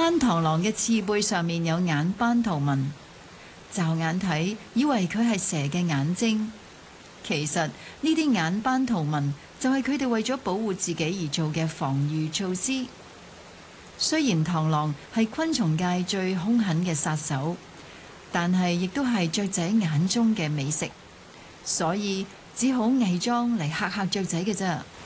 斑螳螂嘅翅背上面有眼斑圖紋，驟眼睇以為佢係蛇嘅眼睛，其實呢啲眼斑圖紋就係佢哋為咗保護自己而做嘅防禦措施。雖然螳螂係昆蟲界最兇狠嘅殺手，但係亦都係雀仔眼中嘅美食，所以只好偽裝嚟嚇嚇雀仔嘅啫。